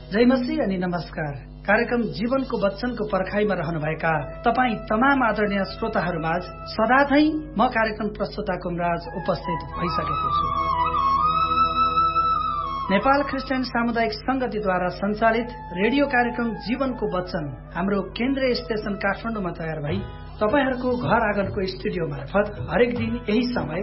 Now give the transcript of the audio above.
जय मसीह अनि नमस्कार। कार्यक्रम जीवनको वचनको पर्खाइमा रहनुभएका तपाई तमाम आदरणीय श्रोताहरूमाझ सदाझै म कार्यक्रम प्रस्तुता कुमराज उपस्थित भइसकेको छु। नेपाल क्रिस्चियन सामुदायिक संगतिद्वारा सञ्चालित रेडियो कार्यक्रम जीवनको वचन हाम्रो केन्द्रीय स्टेशन काठमाडौँमा तयार भई तपाईहरूको घर आँगनको स्टुडियो मार्फत हरेक दिन यही समय